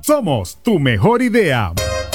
Somos tu mejor idea.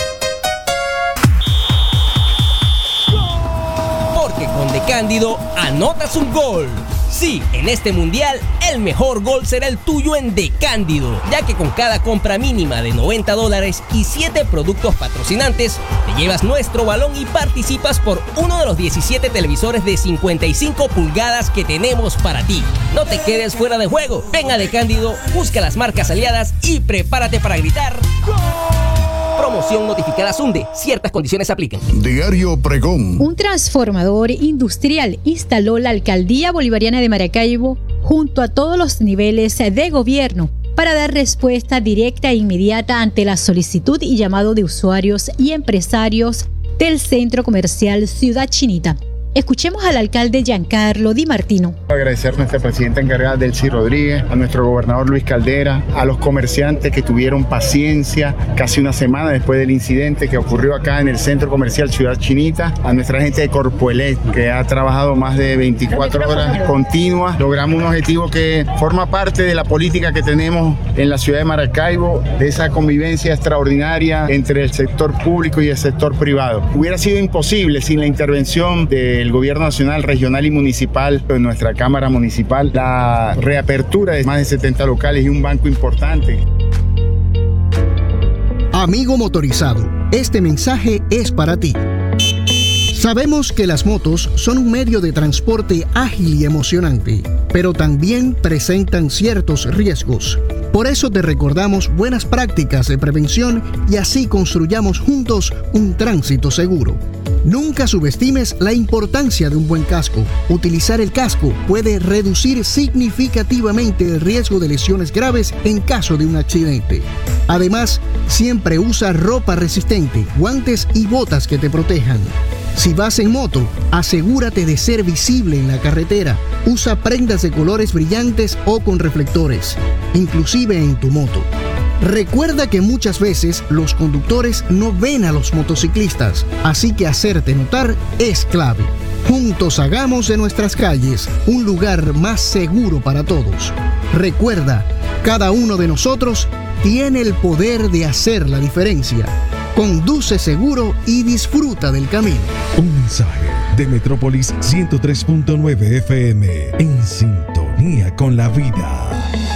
Porque con De Cándido anotas un gol. Sí, en este mundial, el mejor gol será el tuyo en De Cándido, ya que con cada compra mínima de $90 y 7 productos patrocinantes, te llevas nuestro balón y participas por uno de los 17 televisores de 55 pulgadas que tenemos para ti. No te quedes fuera de juego. Ven a De Cándido, busca las marcas aliadas y prepárate para gritar ¡Gol! Promoción notificada Sunde. Ciertas condiciones aplican. Diario Pregón. Un transformador industrial instaló la Alcaldía Bolivariana de Maracaibo junto a todos los niveles de gobierno para dar respuesta directa e inmediata ante la solicitud y llamado de usuarios y empresarios del centro comercial Ciudad Chinita. Escuchemos al alcalde Giancarlo Di Martino. Agradecer a nuestra presidenta encargada Delcy Rodríguez, a nuestro gobernador Luis Caldera, a los comerciantes que tuvieron paciencia casi una semana después del incidente que ocurrió acá en el centro comercial Ciudad Chinita, a nuestra gente de Corpoelec que ha trabajado más de 24 horas continuas. Logramos un objetivo que forma parte de la política que tenemos en la ciudad de Maracaibo, de esa convivencia extraordinaria entre el sector público y el sector privado. Hubiera sido imposible sin la intervención del gobierno nacional, regional y municipal, de nuestra Cámara Municipal, la reapertura de más de 70 locales y un banco importante. Amigo motorizado, este mensaje es para ti. Sabemos que las motos son un medio de transporte ágil y emocionante, pero también presentan ciertos riesgos. Por eso te recordamos buenas prácticas de prevención y así construyamos juntos un tránsito seguro. Nunca subestimes la importancia de un buen casco. Utilizar el casco puede reducir significativamente el riesgo de lesiones graves en caso de un accidente. Además, siempre usa ropa resistente, guantes y botas que te protejan. Si vas en moto, asegúrate de ser visible en la carretera. Usa prendas de colores brillantes o con reflectores, inclusive en tu moto. Recuerda que muchas veces los conductores no ven a los motociclistas, así que hacerte notar es clave. Juntos hagamos de nuestras calles un lugar más seguro para todos. Recuerda, cada uno de nosotros tiene el poder de hacer la diferencia. Conduce seguro y disfruta del camino. Un mensaje de Metrópolis 103.9 FM en sintonía con la vida.